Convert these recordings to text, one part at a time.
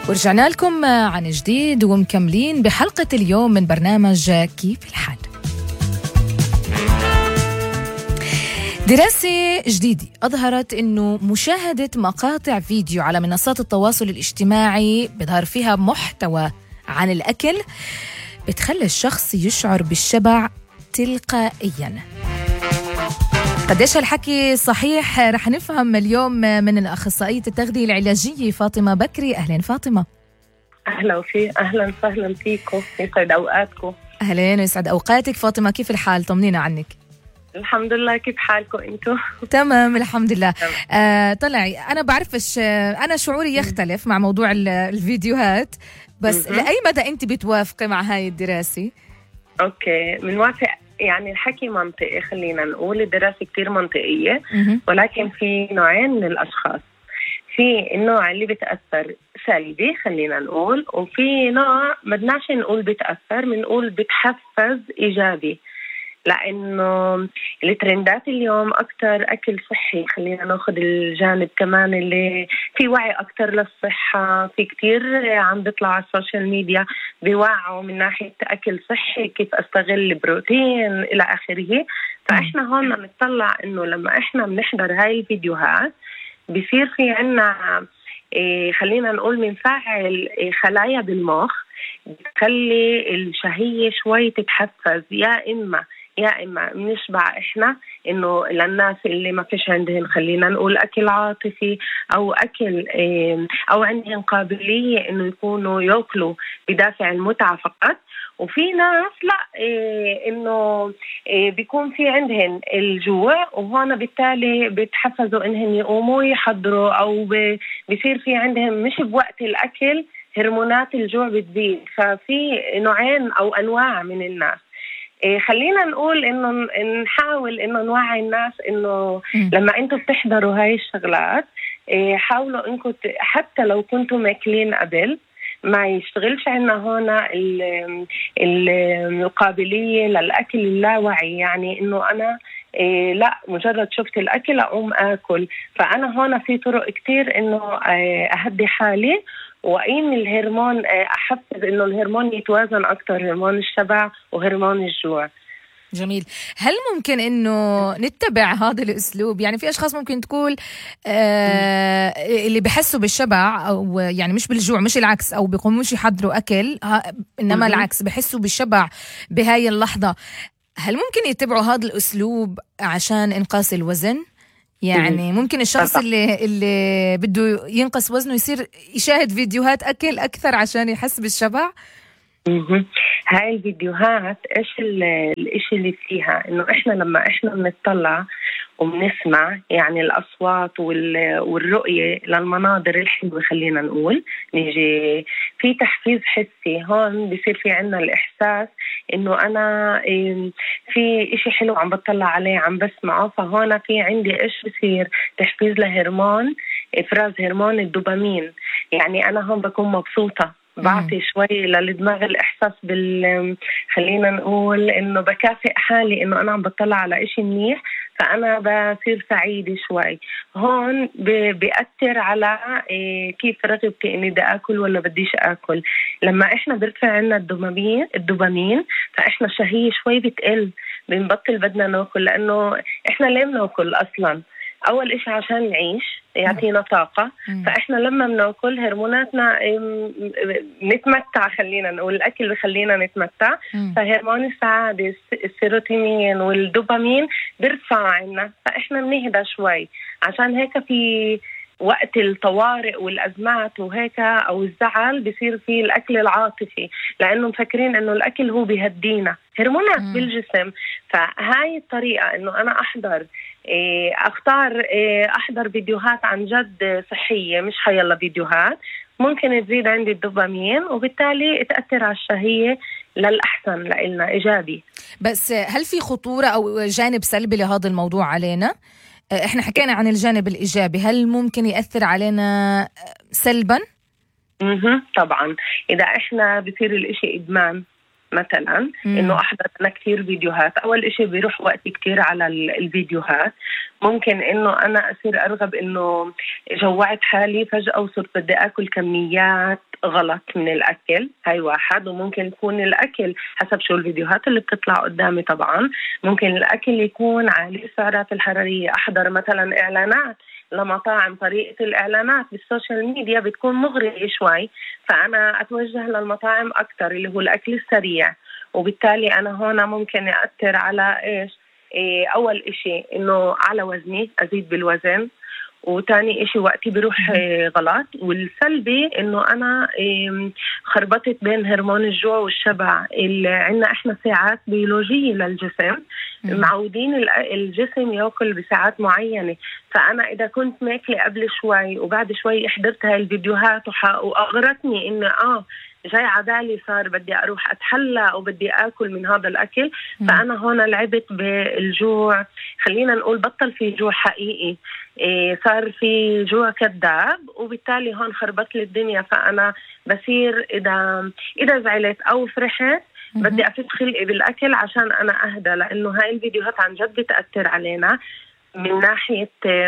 ورجعنا لكم عن جديد ومكملين بحلقة اليوم من برنامج كيف الحال. دراسة جديدة أظهرت أنه مشاهدة مقاطع فيديو على منصات التواصل الاجتماعي بظهر فيها محتوى عن الأكل بتخلي الشخص يشعر بالشبع تلقائياً. قديش هالحكي صحيح رح نفهم اليوم من الأخصائية التغذية العلاجية فاطمة بكري. أهلا فاطمة. أهلا وسهلا فيكم، يسعد أوقاتكم. أهلين ويسعد أوقاتك فاطمة، كيف الحال؟ طمنينا عنك. الحمد لله، كيف حالكم أنتم؟ تمام الحمد لله. طلعي أنا بعرفش، أنا شعوري يختلف مع موضوع الفيديوهات، بس لأي مدى أنت بتوافقي مع هاي الدراسة؟ أوكي، بنوافق. يعني الحكي منطقي، خلينا نقول الدراسة كتير منطقية، ولكن في نوعين من الأشخاص. في النوع اللي بتأثر سلبي خلينا نقول، وفي نوع بدناش نقول بتأثر، بنقول بتحفز إيجابي، لأنه الترندات اليوم أكتر أكل صحي. خلينا ناخد الجانب كمان اللي في وعي أكتر للصحة، في كتير عم بيطلع على السوشيال ميديا بيوعوا من ناحية أكل صحي، كيف أستغل البروتين إلى آخره. فإحنا هون نطلع إنه لما إحنا بنحضر هاي الفيديوهات بيصير في عنا خلينا نقول بنفعل خلايا بالمخ بتخلي الشهية شوي تتحفز. يا إما بنشبع إحنا إنه للناس اللي ما فيش عندهم خلينا نقول أكل عاطفي أو أكل أو عندهم قابلية إنه يكونوا يأكلوا بدافع المتعة فقط. وفي ناس لا، إنه بيكون في عندهم الجوع، وهنا بالتالي بيتحفزوا إنهم يقوموا يحضروا، أو بيصير في عندهم مش بوقت الأكل هرمونات الجوع بتزيد. ففي نوعين أو أنواع من الناس. خلينا نقول إنه نحاول إنه نوعي الناس إنه لما أنتوا بتحضروا هاي الشغلات حاولوا إنكم حتى لو كنتوا ماكلين قبل، ما يشتغلش عنا هنا القابلية للأكل اللاواعي. يعني إنه أنا لا مجرد شفت الأكل أقوم أكل. فأنا هنا في طرق كتير إنه أهدي حالي وأقيم الهرمون، أحفز إنه الهرمون يتوازن أكتر، هرمون الشبع وهرمون الجوع. جميل. هل ممكن إنه نتبع هذا الأسلوب؟ يعني في أشخاص ممكن تقول اللي بحسوا بالشبع أو يعني مش بالجوع، مش العكس، أو بيقوموش يحضروا أكل إنما العكس بحسوا بالشبع بهاي اللحظة. هل ممكن يتبعوا هذا الأسلوب عشان إنقاص الوزن؟ يعني ممكن الشخص اللي بده ينقص وزنه يصير يشاهد فيديوهات أكل أكثر عشان يحس بالشبع؟ هاي الفيديوهات إيش الإشي اللي فيها إنه إحنا لما إحنا بنطلع وبنسمع يعني الأصوات والرؤية للمناظر الحلوة، خلينا نقول نيجي في تحفيز حسي. هون بيصير في عنا الإحساس إنه أنا في إشي حلو عم بطلع عليه، عم بسمعه. فهون في عندي إيش بصير تحفيز لهرمون، إفراز هرمون الدوبامين. يعني أنا هون بكون مبسوطة، بعطي شوي للدماغ الإحساس خلينا نقول إنه بكافئ حالي إنه أنا عم بطلع على إشي منيح، فأنا بصير سعيدة شوي. هون بيأثر على كيف رغبتي إني بدي أكل ولا بديش أكل. لما إحنا بيرتفع عنا الدوبامين فإحنا الشهية شوي بتقل، بنبطل بدنا ناكل. لأنه إحنا ليه بناكل أصلاً؟ أول إشي عشان نعيش، يعطينا طاقة. فإحنا لما بناكل هرموناتنا نتمتع، خلينا نقول الأكل بخلينا نتمتع. فهرمون السعادة السيروتونين والدوبامين بيرفع عنا، فإحنا بنهدى شوي. عشان هيك في وقت الطوارئ والأزمات وهيك أو الزعل بيصير فيه الأكل العاطفي، لأنه مفكرين أنه الأكل هو بيهدينا هرمونات بالجسم. فهاي الطريقة أنه أنا أختار أحضر فيديوهات عن جد صحية، مش حيلا فيديوهات ممكن تزيد عندي الدوبامين وبالتالي تأثر على الشهية للأحسن لإلنا إيجابي. بس هل في خطورة أو جانب سلبي لهذا الموضوع علينا؟ إحنا حكينا عن الجانب الإيجابي، هل ممكن يأثر علينا سلبا؟ طبعا إذا إحنا بصير الإشي إدمان، مثلا انه احضر انا كثير فيديوهات. اول اشي بيروح وقت كثير على الفيديوهات. ممكن انه انا اصير ارغب انه جوعت حالي فجأة وصرت بدي اكل كميات غلط من الاكل، هاي واحد. وممكن يكون الاكل حسب شو الفيديوهات اللي بتطلع قدامي طبعا، ممكن الاكل يكون عالي السعرات الحرارية. احضر مثلا اعلانات لمطاعم، طريقة الإعلانات بالسوشيال ميديا بتكون مغرية شوي، فأنا أتوجه للمطاعم أكتر اللي هو الأكل السريع. وبالتالي أنا هنا ممكن أأثر على إيش؟ أول إشي إنه على وزني، أزيد بالوزن. وتاني إشي وقتي بيروح غلط. والسلبي إنه أنا خربطت بين هرمون الجوع والشبع. اللي عنا إحنا ساعات بيولوجية للجسم، معودين الجسم يأكل بساعات معينة. فأنا إذا كنت ماكلة قبل شوي وبعد شوي حضرت هاي الفيديوهات وأغرتني إنه جاي عبالي صار بدي أروح أتحلى أو بدي أكل من هذا الأكل، فأنا هون لعبت بالجوع. خلينا نقول بطل في جوع حقيقي، صار في جوع كذاب، وبالتالي هون خربت لي الدنيا. فأنا بصير إذا زعلت أو فرحت بدي أفت خلقي بالأكل عشان أنا أهدى، لأنه هاي الفيديوهات عن جد بتأثر علينا من ناحية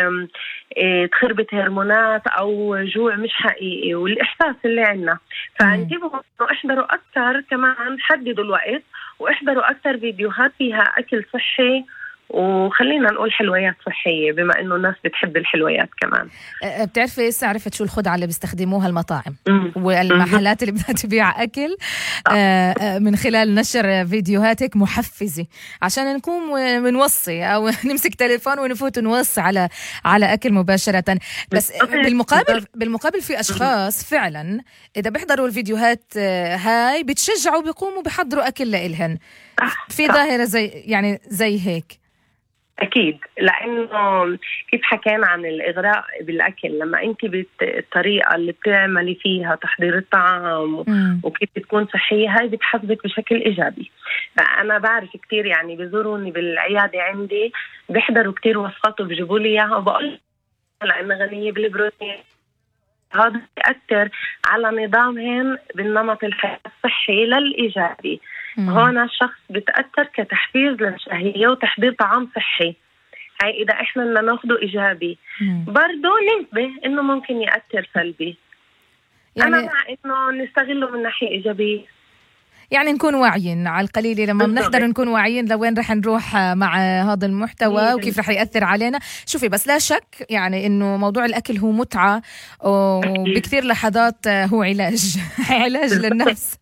تخربت هرمونات أو جوع مش حقيقي والإحساس اللي عنا. فانتبهوا إنه احضروا أكثر، كمان حددوا الوقت واحضروا أكثر فيديوهات فيها أكل صحي، وخلينا نقول حلويات صحية بما إنه الناس بتحب الحلويات كمان. بتعرفي إيش عرفت شو الخدعة اللي بيستخدموها المطاعم والمحلات اللي بدها تبيع أكل من خلال نشر فيديوهاتك محفزة عشان نكون منوصي أو نمسك تليفون ونفوت نوصي على أكل مباشرة. بس بالمقابل في أشخاص فعلا إذا بيحضروا الفيديوهات هاي بتشجعوا بيقوموا بيحضروا أكل لإلهن. في ظاهرة زي هيك. أكيد، لأنه كيف حكينا عن الإغراء بالأكل، لما أنت بالطريقة اللي بتعملي فيها تحضير الطعام وكيف بتكون صحية، هاي بتحفزك بشكل إيجابي. فأنا بعرف كتير يعني بيزوروني بالعيادة عندي بيحضروا كتير وصفات وبيجيبوا لي إياها وبقول لأنها غنية بالبروتين. هذا يأثر على نظامهم بالنمط الحياة الصحي للإيجابي. هون الشخص بتأثر كتحفيز للشهية وتحضير طعام صحي. هاي إذا إحنا بدنا ناخده إيجابي. برضو ننتبه إنه ممكن يأثر سلبي. أنا مع إنه نستغله من ناحية إيجابية. يعني نكون واعيين على القليل لما بنحضر، نكون واعيين لوين رح نروح مع هذا المحتوى وكيف رح يأثر علينا. شوفي بس لا شك يعني إنه موضوع الأكل هو متعة وبكثير لحظات هو علاج للنفس.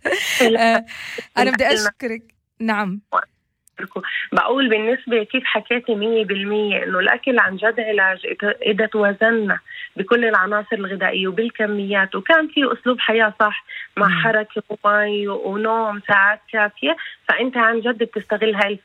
أنا بدي أشكرك. نعم، بقول بالنسبة كيف حكيتي 100% إنه الأكل عن جد علاج إذا توازنا بكل العناصر الغذائية وبالكميات، وكان في أسلوب حياة صح مع حركة ومي ونوم ساعات كافية، فأنت عن جد بتستغل هاي